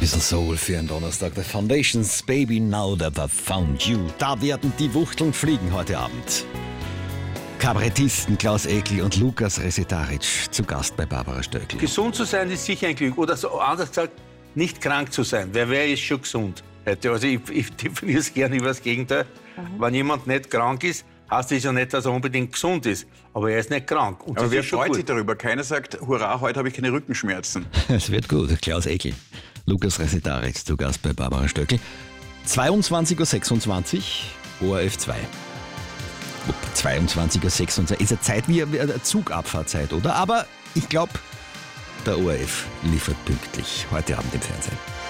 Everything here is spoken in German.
bisschen Soul für einen Donnerstag. The Foundations, Baby, now that I've found you. Da werden die Wuchteln fliegen heute Abend. Kabarettisten Klaus Eckel und Lukas Resetaric zu Gast bei Barbara Stöckl. Gesund zu sein ist sicher ein Glück. Oder so anders gesagt, nicht krank zu sein. Wer ist schon gesund heute? Also ich definiere es gerne über das Gegenteil. Wenn jemand nicht krank ist, heißt das ja nicht, dass er unbedingt gesund ist. Aber er ist nicht krank. Und aber wer ist schon freut gut. sich darüber? Keiner sagt, hurra, heute habe ich keine Rückenschmerzen. Es wird gut. Klaus Eckel, Lukas Resetaric zu Gast bei Barbara Stöckl. 22.26 Uhr, ORF 2. 22.26 Uhr ist eine Zeit wie eine Zugabfahrtzeit, oder? Aber ich glaube, der ORF liefert pünktlich heute Abend im Fernsehen.